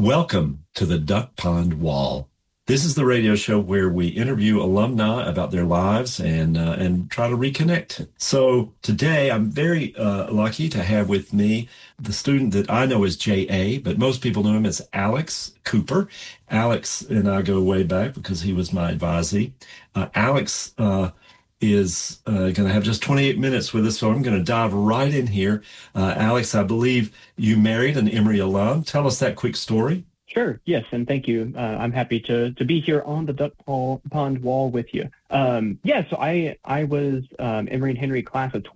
Welcome to the Duck Pond Wall. This is the radio show where we interview alumni about their lives and try to reconnect. So today I'm very lucky to have with me the student that I know as J.A., but most people know him as Alex Cooper. Alex and I go way back because he was my advisee. Alex is going to have just 28 minutes with us, so I'm going to dive right in here. Alex, I believe you married an Emory alum. Tell us that quick story. Sure. Yes, and thank you. I'm happy to be here on the Duck Pond Wall with you. So I was Emory and Henry class of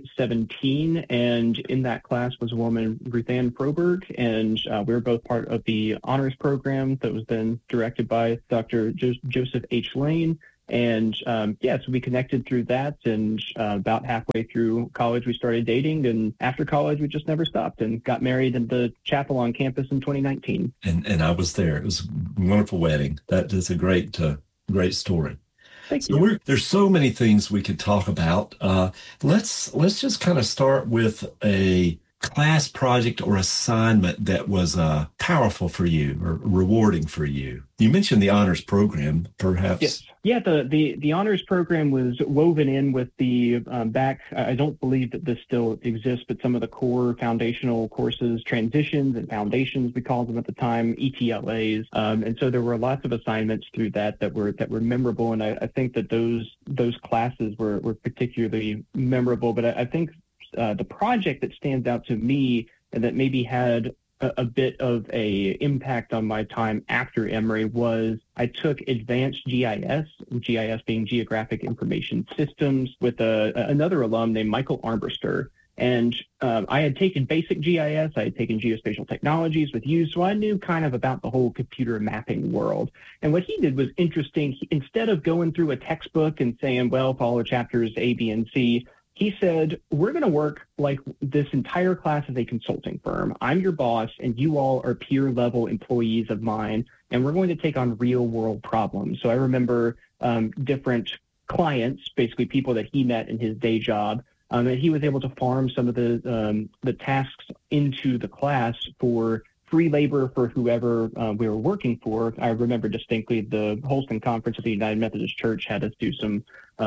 2017, and in that class was a woman, Ruth Ann Froberg, and we were both part of the honors program that was then directed by Dr. Joseph H. Lane. And so we connected through that, and about halfway through college, we started dating, and after college, we just never stopped and got married in the chapel on campus in 2019. And I was there. It was a wonderful wedding. That is a great story. Thank you. So there's so many things we could talk about. Let's just kind of start with a class project or assignment that was powerful for you or rewarding for you. You mentioned the honors program, perhaps. Yes. Yeah, the honors program was woven in with the I don't believe that this still exists, but some of the core foundational courses, transitions and foundations, we called them at the time, ETLAs. And so there were lots of assignments through that were memorable. And I think that those classes were particularly memorable. But I think the project that stands out to me and that maybe had a bit of a impact on my time after Emory was I took advanced GIS being Geographic Information Systems, with another alum named Michael Armbruster. And I had taken basic GIS, I had taken geospatial technologies with you, so I knew kind of about the whole computer mapping world. And what he did was interesting. Instead of going through a textbook and saying, well, follow chapters A, B, and C, he said, we're going to work like this entire class as a consulting firm. I'm your boss, and you all are peer-level employees of mine, and we're going to take on real-world problems. So I remember different clients, basically people that he met in his day job, and he was able to farm some of the tasks into the class for free labor for whoever we were working for. I remember distinctly the Holston Conference of the United Methodist Church had us do some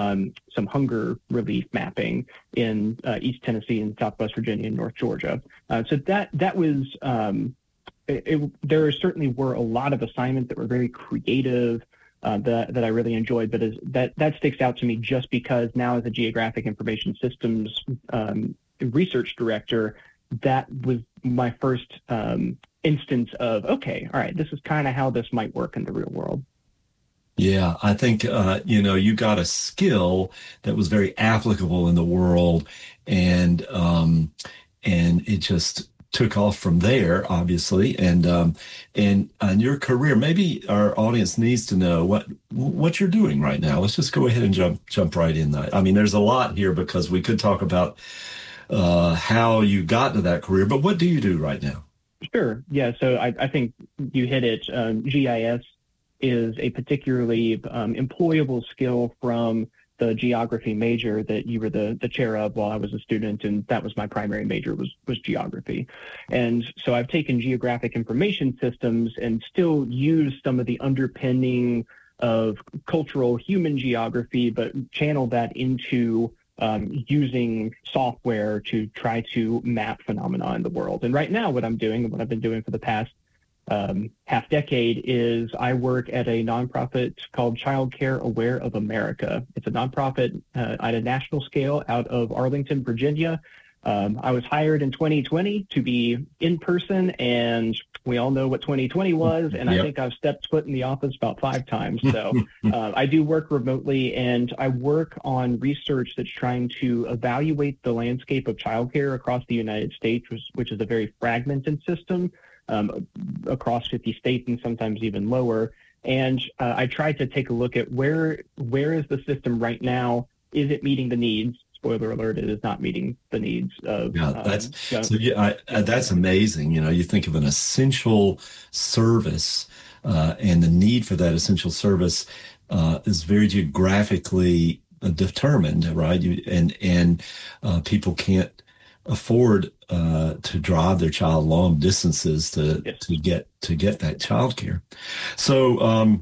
hunger relief mapping in East Tennessee and Southwest Virginia and North Georgia. So that was there certainly were a lot of assignments that were very creative that I really enjoyed, but that sticks out to me just because now as a Geographic Information Systems research director, that was my first instance of, okay, all right, this is kind of how this might work in the real world. Yeah, I think, you got a skill that was very applicable in the world, and it just took off from there, obviously. And your career, maybe our audience needs to know what you're doing right now. Let's just go ahead and jump right in. I mean, there's a lot here because we could talk about how you got to that career, but what do you do right now? Sure. Yeah. So I think you hit it. GIS is a particularly employable skill from the geography major that you were the chair of while I was a student, and that was my primary major was geography. And so I've taken Geographic Information Systems and still use some of the underpinning of cultural human geography, but channel that into using software to try to map phenomena in the world. And right now what I'm doing and what I've been doing for the past half decade is I work at a nonprofit called Child Care Aware of America. It's a nonprofit at a national scale out of Arlington, Virginia. I was hired in 2020 to be in person, and we all know what 2020 was, and yep. I think I've stepped foot in the office about 5 times. So I do work remotely, and I work on research that's trying to evaluate the landscape of childcare across the United States, which is a very fragmented system across 50 states and sometimes even lower. And I try to take a look at where is the system right now? Is it meeting the needs? Spoiler alert, it is not meeting the needs of that's amazing. You think of an essential service and the need for that essential service is very geographically determined, right? And people can't afford to drive their child long distances Yes. to get that child care. So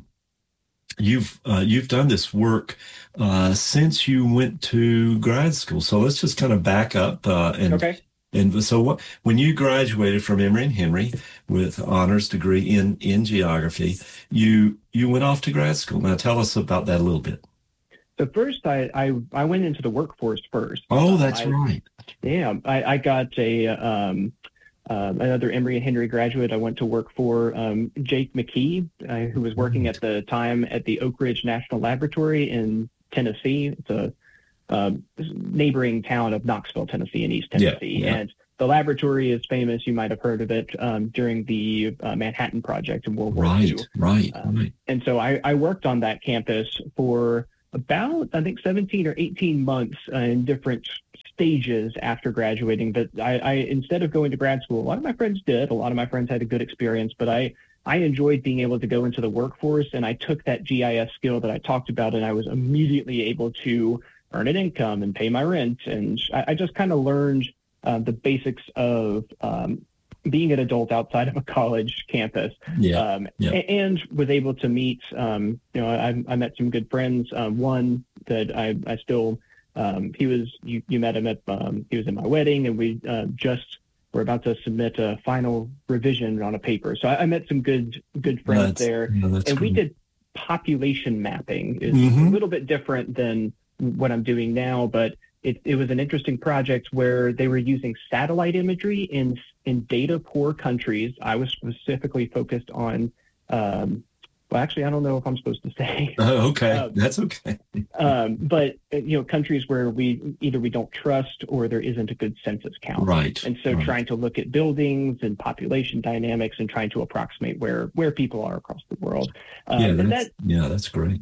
you've done this work since you went to grad school. So let's just kind of back up Okay. and so when you graduated from Emory and Henry with honors degree in geography, you went off to grad school. Now tell us about that a little bit. So first, I went into the workforce first. Oh, that's right. Yeah, I got another Emory and Henry graduate. I went to work for Jake McKee, who was working at the time at the Oak Ridge National Laboratory in Tennessee. It's a neighboring town of Knoxville, Tennessee, in East Tennessee. Yeah. And the laboratory is famous. You might have heard of it during the Manhattan Project in World War II. Right. And so I worked on that campus for about, I think, 17 or 18 months in different stages after graduating. But I instead of going to grad school, a lot of my friends did. A lot of my friends had a good experience, but I enjoyed being able to go into the workforce, and I took that GIS skill that I talked about, and I was immediately able to earn an income and pay my rent. And I just kind of learned the basics of being an adult outside of a college campus. And was able to meet, I met some good friends. One that I still, you met him at, he was in my wedding, and we just were about to submit a final revision on a paper. So I met some good friends there. And cool. We did population mapping. It's a little bit different than what I'm doing now, but it was an interesting project where they were using satellite imagery in data poor countries. I was specifically focused on, actually, I don't know if I'm supposed to say. Okay, that's okay. But countries where we don't trust or there isn't a good census count. Right. And so trying to look at buildings and population dynamics and trying to approximate where people are across the world. That's great.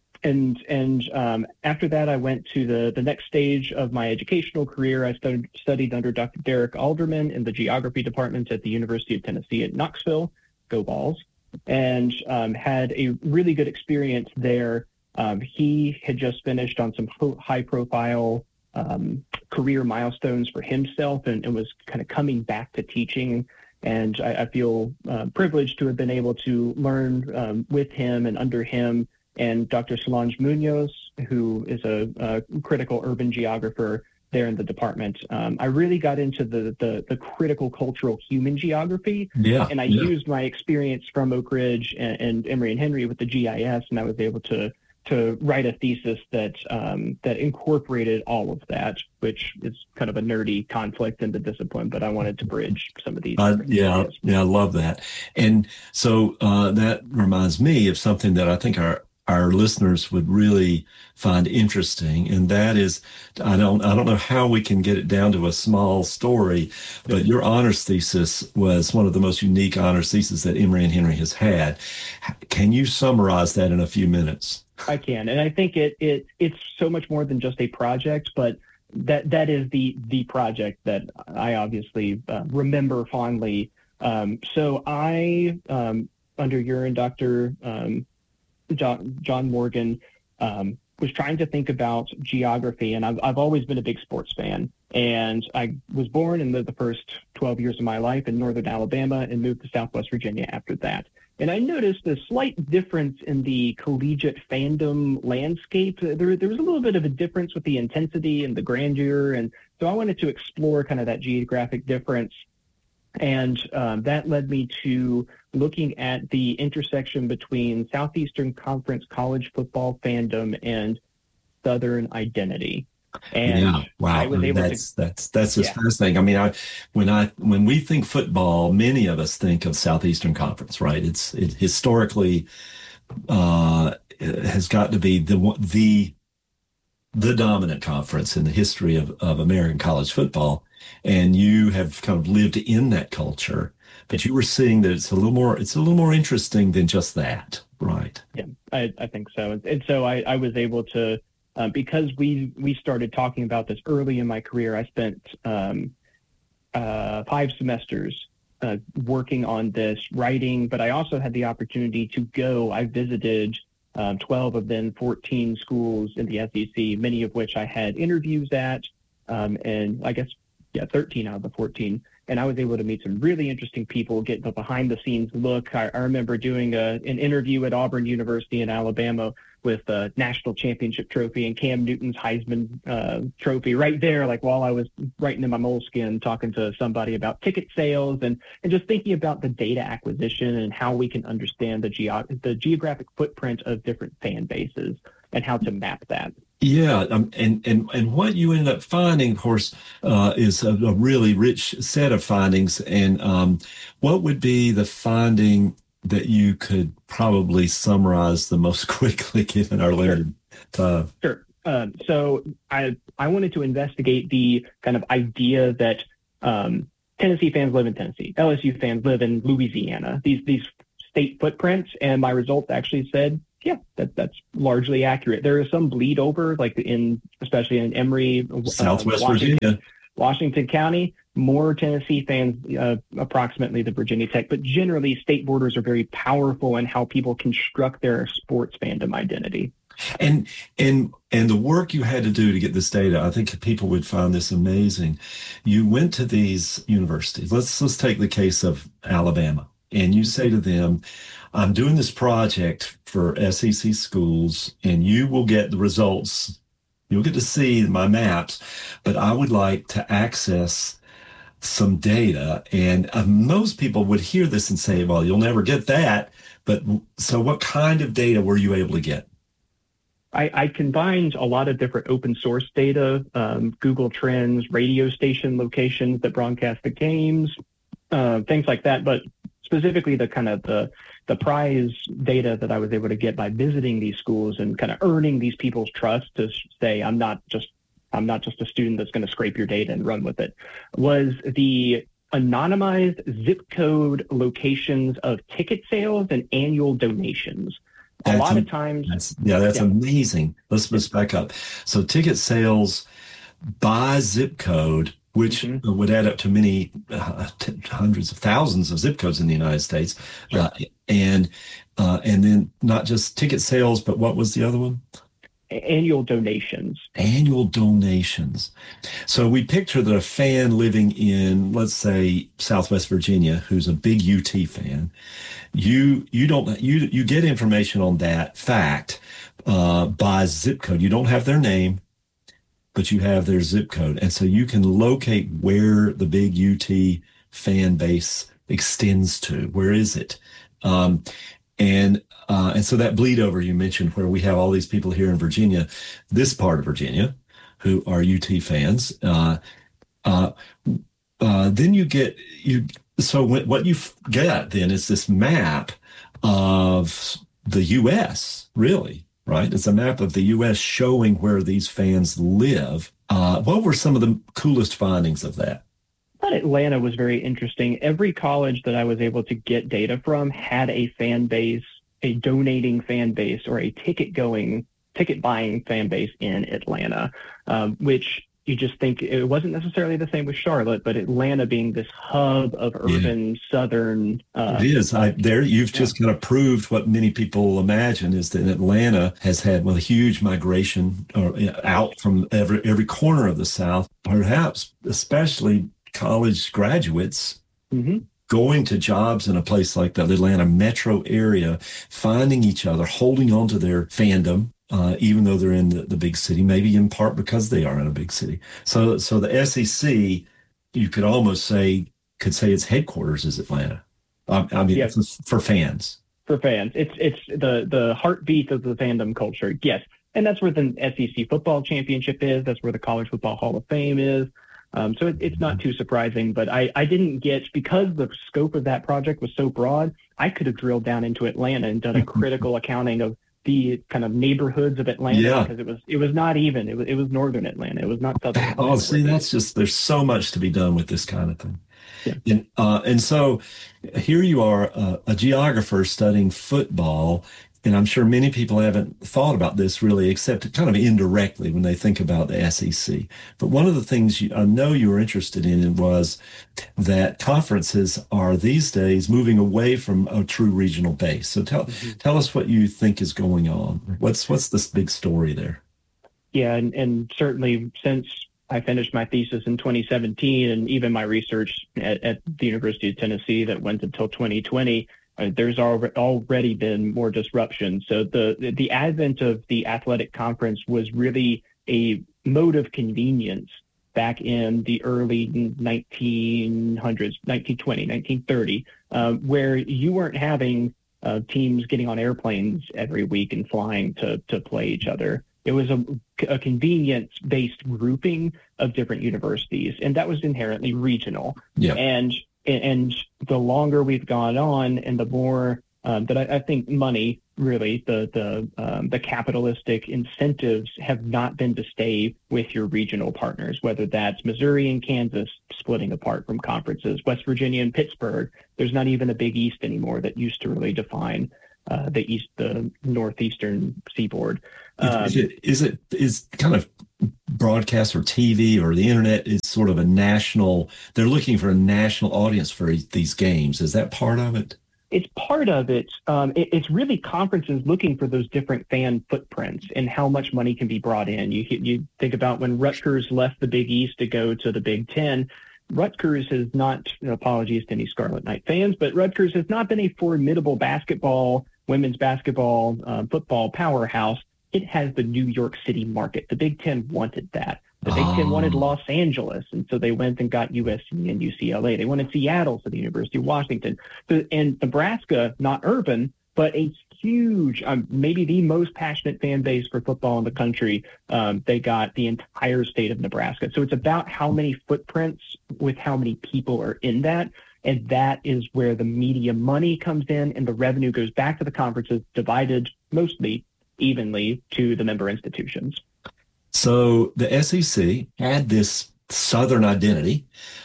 And after that, I went to the next stage of my educational career. I studied under Dr. Derek Alderman in the geography department at the University of Tennessee at Knoxville, go Vols, and had a really good experience there. He had just finished on some high-profile career milestones for himself and was kind of coming back to teaching. And I feel privileged to have been able to learn with him and under him. And Dr. Solange Munoz, who is a critical urban geographer there in the department. I really got into the critical cultural human geography. And I used my experience from Oak Ridge and Emory and Henry with the GIS, and I was able to write a thesis that incorporated all of that, which is kind of a nerdy conflict in the discipline, but I wanted to bridge some of these. I love that. And so that reminds me of something that I think our listeners would really find interesting, and that is, I don't know how we can get it down to a small story, but your honors thesis was one of the most unique honors theses that Emory and Henry has had. Can you summarize that in a few minutes? I can, and I think it's so much more than just a project, but that is the project that I obviously remember fondly. So I, under your and Dr. John Morgan, was trying to think about geography, and I've always been a big sports fan. And I was born and lived the first 12 years of my life in northern Alabama and moved to Southwest Virginia after that. And I noticed a slight difference in the collegiate fandom landscape. There was a little bit of a difference with the intensity and the grandeur. And so I wanted to explore kind of that geographic difference. And that led me to looking at the intersection between Southeastern Conference college football fandom and Southern identity. And I was able that's just fascinating. I mean, when we think football, many of us think of Southeastern Conference, right? It historically has got to be the dominant conference in the history of American college football. And you have kind of lived in that culture, but you were seeing that it's a little more interesting than just that, right? Yeah, I think so. And so I was able to, because we started talking about this early in my career. I spent 5 semesters working on this writing, but I also had the opportunity to go. I visited 12 of them, 14 schools in the SEC, many of which I had interviews at, and I guess Yeah, 13 out of the 14. And I was able to meet some really interesting people, get the behind the scenes look. I remember doing an interview at Auburn University in Alabama with a national championship trophy and Cam Newton's Heisman trophy right there, like while I was writing in my moleskin, talking to somebody about ticket sales and just thinking about the data acquisition and how we can understand the geographic footprint of different fan bases and how to map that. Yeah, and what you end up finding, of course, is a really rich set of findings. And what would be the finding that you could probably summarize the most quickly, given our limited time? Sure. So I wanted to investigate the kind of idea that Tennessee fans live in Tennessee, LSU fans live in Louisiana. These state footprints, and my results actually said, yeah, that's largely accurate. There is some bleed over, like especially in Emory, Southwest Virginia, Washington County, more Tennessee fans, approximately the Virginia Tech, but generally state borders are very powerful in how people construct their sports fandom identity. And the work you had to do to get this data, I think people would find this amazing. You went to these universities. Let's take the case of Alabama, and you say to them, I'm doing this project for SEC schools, and you will get the results. You'll get to see my maps, but I would like to access some data. And most people would hear this and say, well, you'll never get that. But so what kind of data were you able to get? I combined a lot of different open source data, Google Trends, radio station locations that broadcast the games, things like that. But specifically the kind of the prize data that I was able to get by visiting these schools and kind of earning these people's trust to say, I'm not just a student that's going to scrape your data and run with it, was the anonymized zip code locations of ticket sales and annual donations. A lot of times. That's amazing. Let's back up. So ticket sales by zip code, which would add up to many hundreds of thousands of zip codes in the United States. Sure. And then not just ticket sales, but what was the other one? Annual donations. Annual donations. So we picture that a fan living in, let's say, Southwest Virginia, who's a big UT fan. You get information on that fact by zip code. You don't have their name, but you have their zip code. And so you can locate where the big UT fan base extends to. Where is it? And so that bleed over you mentioned, where we have all these people here in Virginia, this part of Virginia, who are UT fans. Then so what you get then is this map of the U.S., really, right? It's a map of the U.S. showing where these fans live. What were some of the coolest findings of that? I thought Atlanta was very interesting. Every college that I was able to get data from had a fan base, a donating fan base, or a ticket buying fan base in Atlanta, which you just think it wasn't necessarily the same with Charlotte, but Atlanta being this hub of urban Southern. It is. You've just kind of proved what many people imagine, is that Atlanta has had a huge migration out from every corner of the South, perhaps especially college graduates going to jobs in a place like the Atlanta metro area, finding each other, holding on to their fandom, even though they're in the big city, maybe in part because they are in a big city. So the SEC, you could almost say its headquarters is Atlanta. For fans. For fans. It's the heartbeat of the fandom culture. Yes. And that's where the SEC football championship is. That's where the College Football Hall of Fame is. So it's not too surprising, but I didn't get, because the scope of that project was so broad, I could have drilled down into Atlanta and done a critical accounting of the kind of neighborhoods of Atlanta, because it was not even, it was northern Atlanta. It was not southern Atlanta. Oh, see, there's so much to be done with this kind of thing. Yeah. And so here you are, a geographer studying football. And I'm sure many people haven't thought about this really, except kind of indirectly when they think about the SEC. But one of the things I know you were interested in was that conferences are these days moving away from a true regional base. So tell us what you think is going on. What's this big story there? Yeah, and certainly since I finished my thesis in 2017, and even my research at the University of Tennessee that went until 2020. There's already been more disruption. So the advent of the athletic conference was really a mode of convenience back in the early 1900s, 1920, 1930, where you weren't having teams getting on airplanes every week and flying to play each other. It was a convenience-based grouping of different universities, and that was inherently regional. Yeah. And the longer we've gone on, and the more that I think money, really, the capitalistic incentives have not been to stay with your regional partners, whether that's Missouri and Kansas splitting apart from conferences, West Virginia and Pittsburgh. There's not even a Big East anymore that used to really define the northeastern seaboard. Is kind of broadcast or TV or the internet is sort of a national, they're looking for a national audience for these games. Is that part of it? It's part of it. It's really conferences looking for those different fan footprints and how much money can be brought in. You think about when Rutgers left the Big East to go to the Big Ten. Rutgers has not, apologies to any Scarlet Knight fans, but Rutgers has not been a formidable women's basketball, football powerhouse. It has the New York City market. The Big Ten wanted that. The Big Ten wanted Los Angeles, and so they went and got USC and UCLA. They wanted Seattle, so the University of Washington. And Nebraska, not urban, but a huge, maybe the most passionate fan base for football in the country. They got the entire state of Nebraska. So it's about how many footprints with how many people are in that. And that is where the media money comes in, and the revenue goes back to the conferences, divided mostly evenly to the member institutions. So the SEC had this Southern identity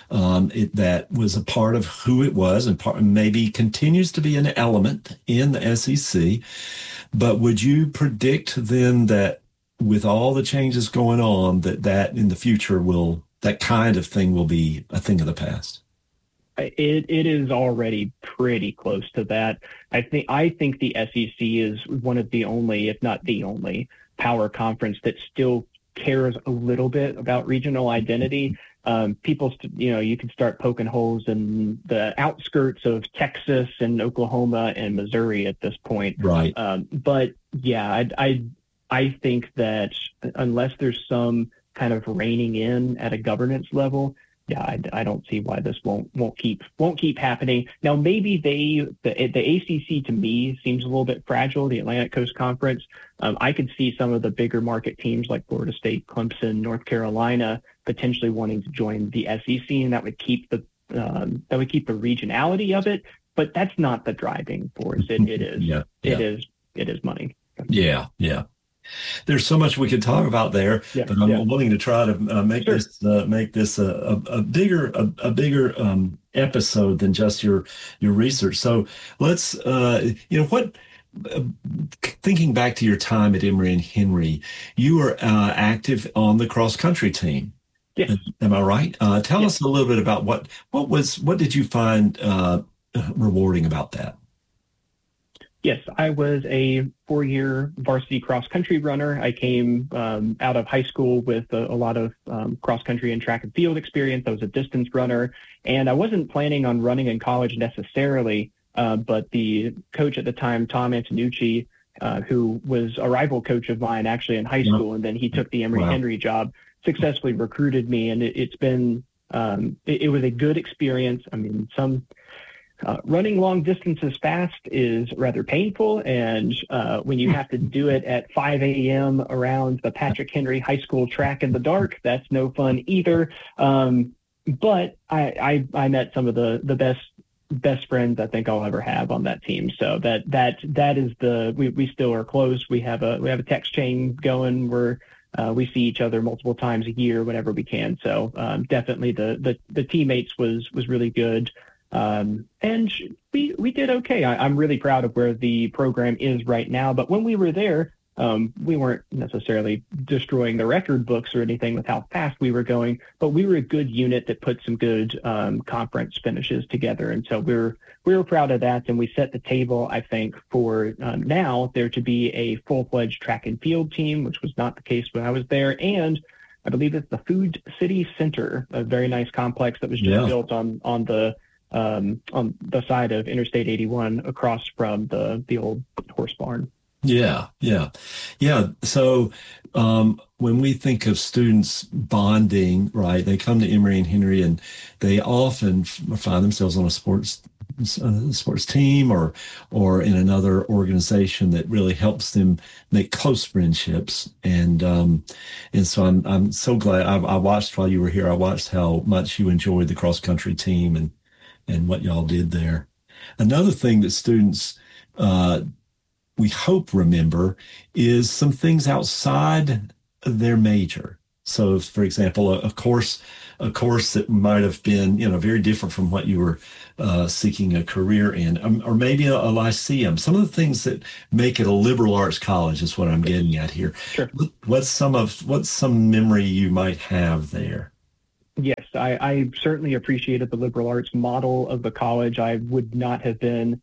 that was a part of who it was, and maybe continues to be an element in the SEC. But would you predict then that with all the changes going on, that in the future that kind of thing will be a thing of the past? It is already pretty close to that. I think the SEC is one of the only, if not the only, power conference that still cares a little bit about regional identity. People, you can start poking holes in the outskirts of Texas and Oklahoma and Missouri at this point. Right. But yeah, I think that unless there's some kind of reining in at a governance level, yeah, I don't see why this won't keep happening. Now, maybe the ACC to me seems a little bit fragile. The Atlantic Coast Conference, I could see some of the bigger market teams like Florida State, Clemson, North Carolina potentially wanting to join the SEC, and that would keep the regionality of it. But that's not the driving force. It is. Yeah. It is money. Yeah. Yeah. There's so much we could talk about there, but I'm willing to try to make this a bigger episode than just your research. So let's thinking back to your time at Emory and Henry, you were active on the cross country team. Yes. Am I right? Tell us a little bit about what did you find rewarding about that? Yes, I was a 4-year varsity cross-country runner. I came out of high school with a lot of cross-country and track and field experience. I was a distance runner, and I wasn't planning on running in college necessarily, but the coach at the time, Tom Antonucci, who was a rival coach of mine actually in high school, and then he took the Emory-Henry job, successfully recruited me, and it's been it was a good experience. I mean, running long distances fast is rather painful, and when you have to do it at 5 a.m. around the Patrick Henry High School track in the dark, that's no fun either. But I met some of the best friends I think I'll ever have on that team. So that is we still are close. We have a text chain going where we see each other multiple times a year whenever we can. So definitely the teammates was really good. And we did okay. I'm really proud of where the program is right now. But when we were there, we weren't necessarily destroying the record books or anything with how fast we were going, but we were a good unit that put some good conference finishes together. And so we were proud of that. And we set the table, I think, for now there to be a full-fledged track and field team, which was not the case when I was there. And I believe it's the Food City Center, a very nice complex that was just built on the side of Interstate 81 across from the old horse barn. Yeah, yeah, yeah. So when we think of students bonding, right, they come to Emory and Henry, and they often find themselves on a sports team or in another organization that really helps them make close friendships. And so I'm so glad I watched while you were here. I watched how much you enjoyed the cross country team and what y'all did there. Another thing that students we hope remember is some things outside their major. So, for example, a course that might have been, very different from what you were seeking a career in, or maybe a lyceum. Some of the things that make it a liberal arts college is what I'm getting at here. Sure. What's some memory you might have there? Yes, I certainly appreciated the liberal arts model of the college. I would not have been,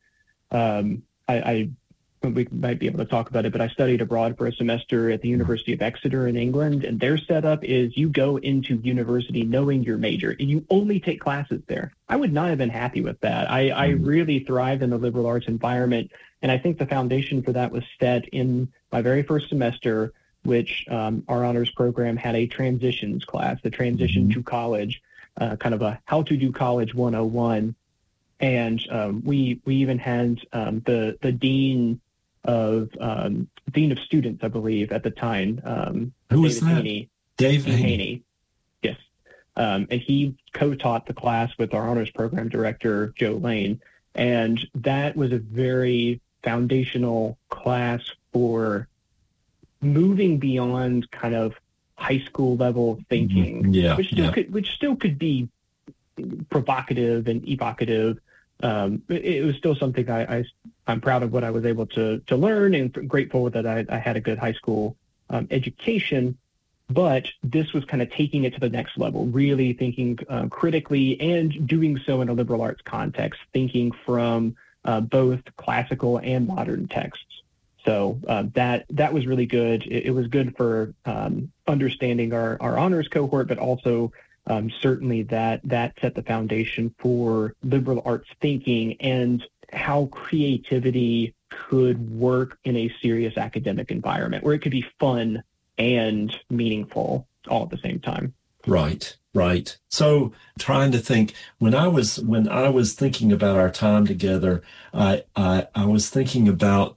we might be able to talk about it, but I studied abroad for a semester at the University of Exeter in England, and their setup is you go into university knowing your major, and you only take classes there. I would not have been happy with that. I really thrived in the liberal arts environment, and I think the foundation for that was set in my very first semester, which our honors program had a transitions class, the transition to college, kind of a how to do college 101. And we even had the dean of students, I believe, at the time. Who was that? Dave Haney. Yes. And he co-taught the class with our honors program director, Joe Lane. And that was a very foundational class for moving beyond kind of high school level thinking, which still could be provocative and evocative. It was still something I'm proud of what I was able to learn, and grateful that I had a good high school education. But this was kind of taking it to the next level, really thinking critically, and doing so in a liberal arts context, thinking from both classical and modern texts. So that was really good. It was good for understanding our honors cohort, but also certainly that set the foundation for liberal arts thinking and how creativity could work in a serious academic environment where it could be fun and meaningful all at the same time. Right. So trying to think, when I was thinking about our time together, I was thinking about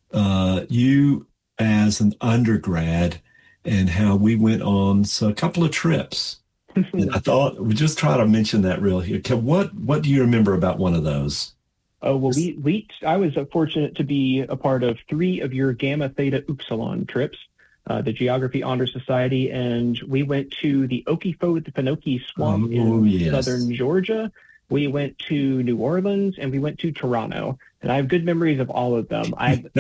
you as an undergrad and how we went on a couple of trips. And I thought we'd just try to mention that real here. What do you remember about one of those? Oh, well, I was fortunate to be a part of 3 of your Gamma Theta Upsilon trips, the Geography Honor Society, and we went to the Okefenokee Swamp in southern Georgia. We went to New Orleans, and we went to Toronto, and I have good memories of all of them.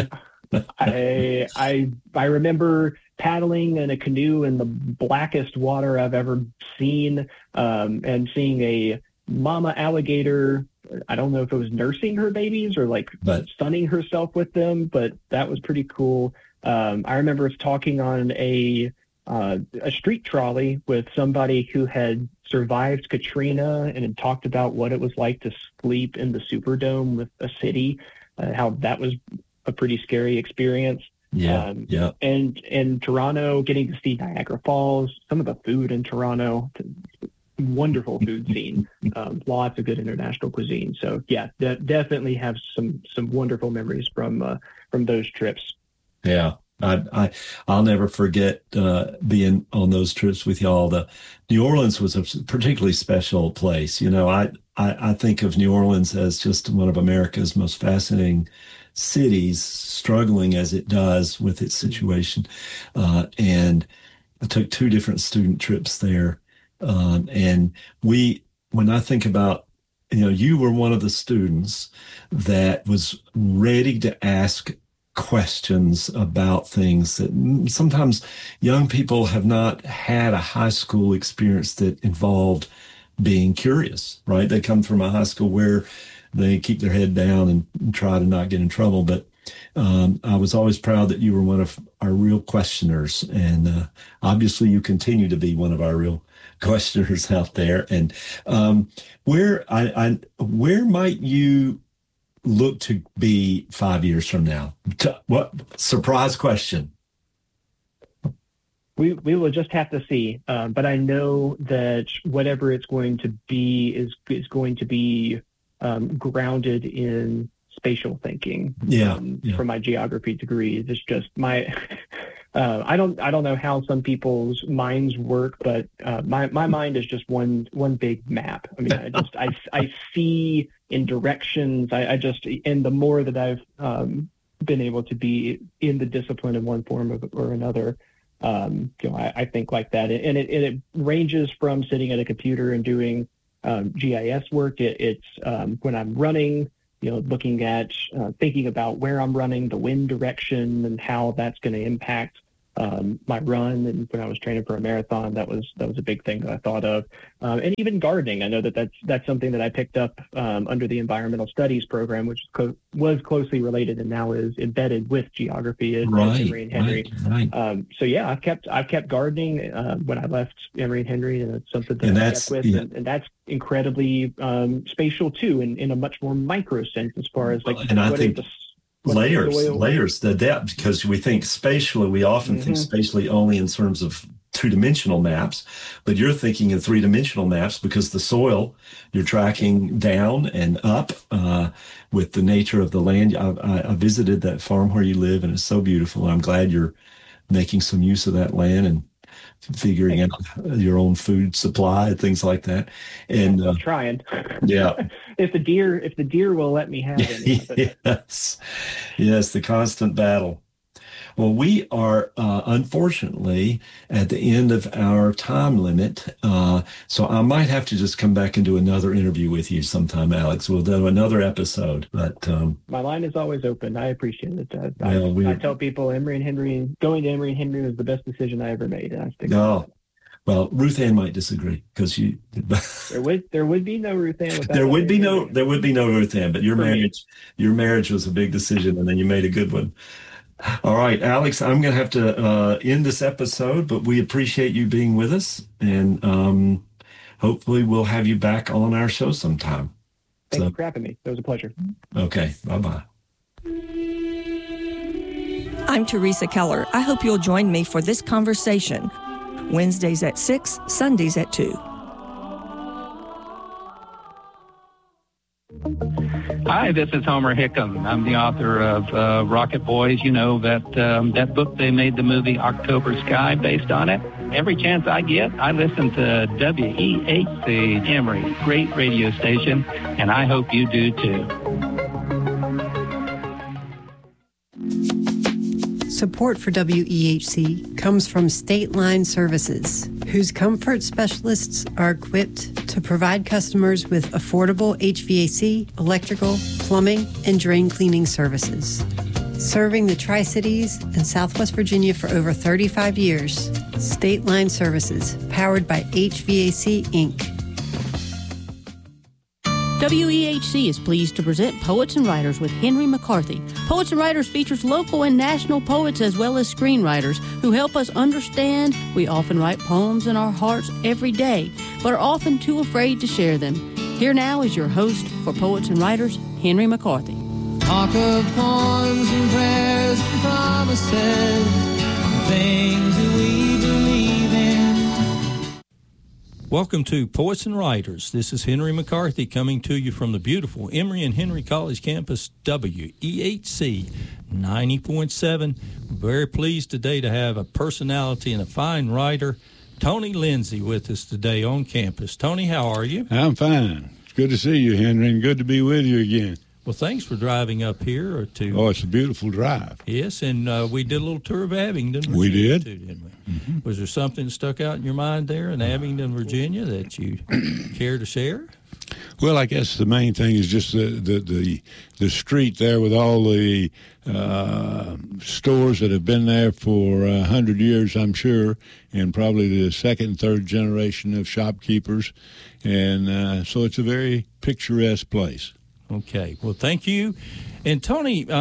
I remember paddling in a canoe in the blackest water I've ever seen, and seeing a mama alligator. I don't know if it was nursing her babies or stunning herself with them, but that was pretty cool. I remember talking on a street trolley with somebody who had survived Katrina and had talked about what it was like to sleep in the Superdome with a city, how that was a pretty scary experience. And Toronto, getting to see Niagara Falls, some of the food in Toronto, wonderful food scene, lots of good international cuisine. So yeah, definitely have some wonderful memories from those trips. Yeah. I'll never forget being on those trips with y'all. The New Orleans was a particularly special place. I think of New Orleans as just one of America's most fascinating cities, struggling as it does with its situation. And I took 2 different student trips there. And when I think about, you were one of the students that was ready to ask questions about things that sometimes young people have not had a high school experience that involved being curious, right? They come from a high school where they keep their head down and try to not get in trouble. But I was always proud that you were one of our real questioners, and obviously you continue to be one of our real questioners out there. And where might you look to be 5 years from now? What surprise question? We will just have to see, but I know that whatever it's going to be is going to be grounded in spatial thinking. From my geography degree. It's just my I don't know how some people's minds work, but my mind is just one big map. I mean, I see in directions. And the more that I've been able to be in the discipline in one form or another, I think like that, and it ranges from sitting at a computer and doing GIS work. It's when I'm running, looking at thinking about where I'm running, the wind direction, and how that's going to impact my run. And when I was training for a marathon, that was a big thing that I thought of. And even gardening, I know that's something that I picked up under the environmental studies program, which was closely related and now is embedded with geography at Emory and Henry. Right. So yeah, I've kept gardening when I left Emory and Henry, and it's something that I kept with, and that's incredibly spatial too, in a much more micro sense as far as like. And I think layers, the depth, because we think spatially, we often think spatially only in terms of two-dimensional maps, but you're thinking in three-dimensional maps because the soil you're tracking down and up with the nature of the land. I visited that farm where you live, and it's so beautiful. I'm glad you're making some use of that land and figuring out your own food supply and things like that. And I'm trying. Yeah. if the deer will let me have any. Yes, the constant battle. Well, we are unfortunately at the end of our time limit, so I might have to just come back and do another interview with you sometime, Alex. We'll do another episode. But my line is always open. I appreciate it. I tell people going to Emory and Henry was the best decision I ever made, and I stick with it. Well, Ruth Ann might disagree because you. there would be no Ruth Ann. There would be no Ruth Ann, but your marriage was a big decision, and then you made a good one. All right, Alex, I'm going to have to end this episode, but we appreciate you being with us, and hopefully we'll have you back on our show sometime. Thank you for having me. It was a pleasure. Okay, bye-bye. I'm Teresa Keller. I hope you'll join me for this conversation. Wednesdays at 6, Sundays at 2. Hi, this is Homer Hickam. I'm the author of Rocket Boys. You know, that book they made the movie October Sky based on it. Every chance I get, I listen to WEHC Emory, great radio station, and I hope you do too. Support for WEHC comes from State Line Services, whose comfort specialists are equipped to provide customers with affordable HVAC, electrical, plumbing, and drain cleaning services. Serving the Tri-Cities and Southwest Virginia for over 35 years, State Line Services, powered by HVAC, Inc. WEHC is pleased to present Poets and Writers with Henry McCarthy. Poets and Writers features local and national poets as well as screenwriters who help us understand we often write poems in our hearts every day, but are often too afraid to share them. Here now is your host for Poets and Writers, Henry McCarthy. Talk of poems and prayers and promises, things that we believe in. Welcome to Poets and Writers. This is Henry McCarthy coming to you from the beautiful Emory and Henry College campus, WEHC 90.7. Very pleased today to have a personality and a fine writer, Tony Lindsay, with us today on campus. Tony, how are you? I'm fine. It's good to see you, Henry, and good to be with you again. Well, thanks for driving up here. Oh, it's a beautiful drive. Yes, and we did a little tour of Abingdon, Virginia. We did. Too, didn't we? Mm-hmm. Was there something that stuck out in your mind there in Abingdon, Virginia that you care to share? Well, I guess the main thing is just the street there with all the stores that have been there for 100 years, I'm sure, and probably the second and third generation of shopkeepers. And so it's a very picturesque place. Okay. Well, thank you. And Tony,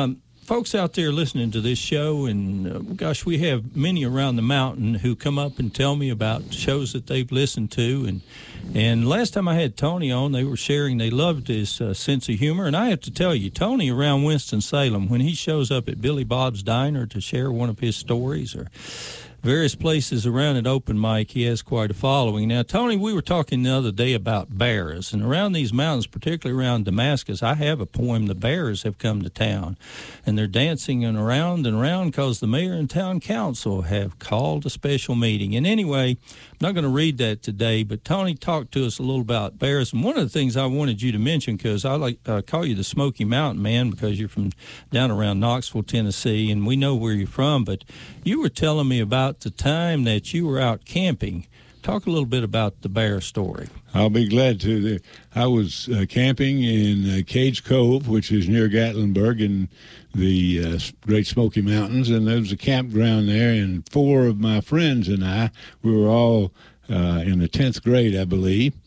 folks out there listening to this show, and gosh, we have many around the mountain who come up and tell me about shows that they've listened to. And last time I had Tony on, they were sharing they loved his sense of humor. And I have to tell you, Tony around Winston-Salem, when he shows up at Billy Bob's Diner to share one of his stories or various places around at open mic, he has quite a following. Now, Tony, we were talking the other day about bears, and around these mountains, particularly around Damascus, I have a poem, The Bears Have Come to Town, and they're dancing and around because the mayor and town council have called a special meeting. And anyway, I'm not going to read that today, but Tony talked to us a little about bears, and one of the things I wanted you to mention, because I call you the Smoky Mountain Man because you're from down around Knoxville, Tennessee, and we know where you're from, but you were telling me about the time that you were out camping. Talk a little bit about the bear story. I'll be glad to. I was camping in Cage Cove, which is near Gatlinburg in the Great Smoky Mountains, and there was a campground there, and 4 of my friends and I, we were all in the 10th grade, I believe,